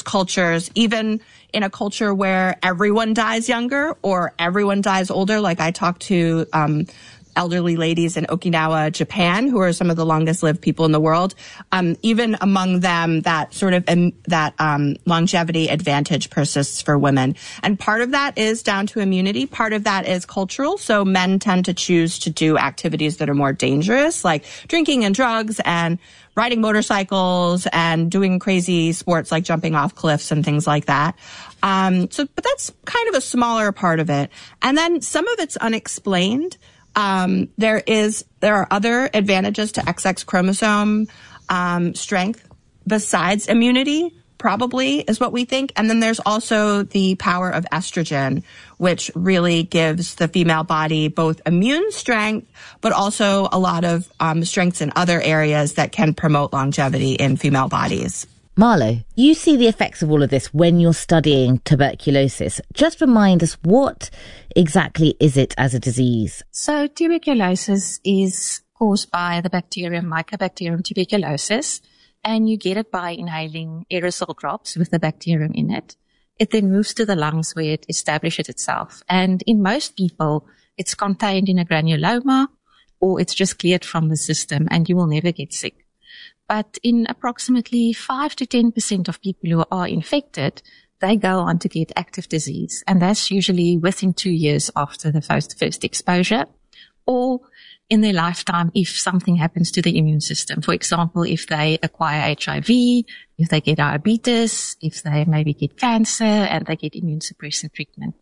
most cultures, even in a culture where everyone dies younger or everyone dies older, like I talked to elderly ladies in Okinawa, Japan, who are some of the longest lived people in the world. Even among them, that sort of longevity advantage persists for women. And part of that is down to immunity. Part of that is cultural. So men tend to choose to do activities that are more dangerous, like drinking and drugs and riding motorcycles and doing crazy sports like jumping off cliffs and things like that. But that's kind of a smaller part of it. And then some of it's unexplained. There are other advantages to XX chromosome strength besides immunity, probably is what we think. And then there's also the power of estrogen, which really gives the female body both immune strength, but also a lot of strengths in other areas that can promote longevity in female bodies. Marlo, you see the effects of all of this when you're studying tuberculosis. Just remind us, what exactly is it as a disease? So tuberculosis is caused by the bacterium Mycobacterium tuberculosis, and you get it by inhaling aerosol drops with the bacterium in it. It then moves to the lungs where it establishes itself. And in most people, it's contained in a granuloma or it's just cleared from the system and you will never get sick. But in approximately 5 to 10% of people who are infected, they go on to get active disease. And that's usually within 2 years after the first exposure, or in their lifetime if something happens to the immune system. For example, if they acquire HIV, if they get diabetes, if they maybe get cancer and they get immune suppressant treatment.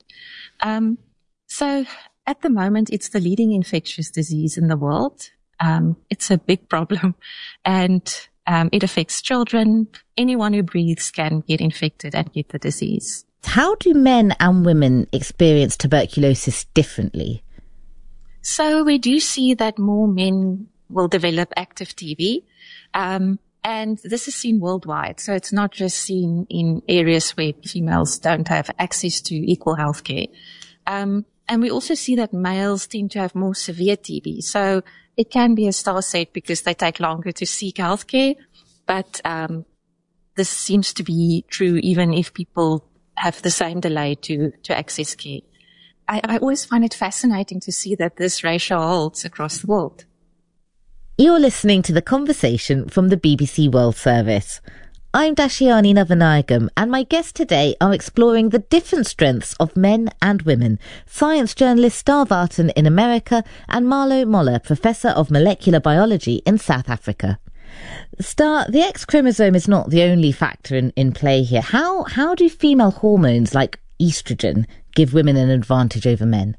So at the moment, it's the leading infectious disease in the world. It's a big problem and it affects children. Anyone who breathes can get infected and get the disease. How do men and women experience tuberculosis differently? So we do see that more men will develop active TB, and this is seen worldwide. So it's not just seen in areas where females don't have access to equal healthcare. And we also see that males tend to have more severe TB. So it can be a star set because they take longer to seek healthcare, but this seems to be true even if people have the same delay to access care. I always find it fascinating to see that this ratio holds across the world. You're listening to The Conversation from the BBC World Service. I'm Dashiani Navanayagam, and my guests today are exploring the different strengths of men and women. Science journalist Star Vartan in America and Marlo Moller, Professor of Molecular Biology in South Africa. Star, the X chromosome is not the only factor in play here. How do female hormones like estrogen give women an advantage over men?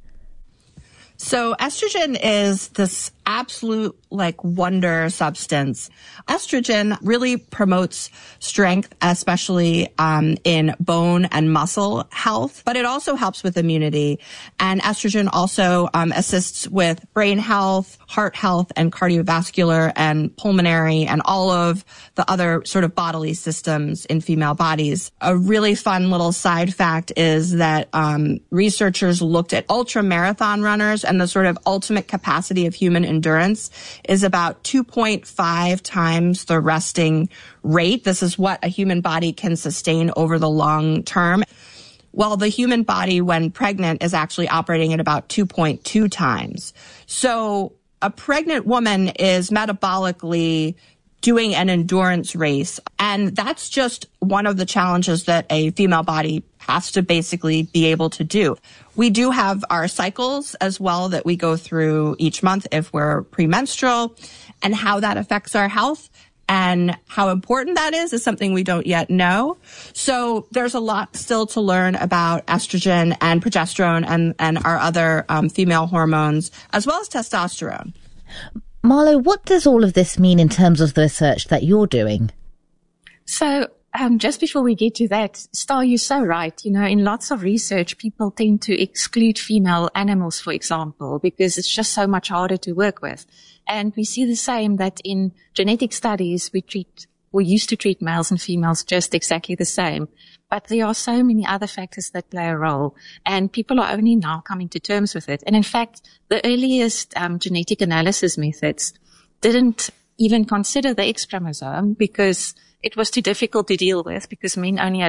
So estrogen is this absolute wonder substance. Estrogen really promotes strength, especially in bone and muscle health, but it also helps with immunity. And estrogen also assists with brain health, heart health, and cardiovascular and pulmonary and all of the other sort of bodily systems in female bodies. A really fun little side fact is that researchers looked at ultra marathon runners, and the sort of ultimate capacity of human endurance is about 2.5 times the resting rate. This is what a human body can sustain over the long term. Well, the human body, when pregnant, is actually operating at about 2.2 times. So a pregnant woman is metabolically doing an endurance race. And that's just one of the challenges that a female body has to basically be able to do. We do have our cycles as well that we go through each month if we're premenstrual, and how that affects our health and how important that is something we don't yet know. So there's a lot still to learn about estrogen and progesterone and our other female hormones, as well as testosterone. Marlo, what does all of this mean in terms of the research that you're doing? So just before we get to that, Star, you're so right. You know, in lots of research, people tend to exclude female animals, for example, because it's just so much harder to work with. And we see the same that in genetic studies, we used to treat males and females just exactly the same. But there are so many other factors that play a role, and people are only now coming to terms with it. And in fact, the earliest genetic analysis methods didn't even consider the X chromosome because it was too difficult to deal with, because men only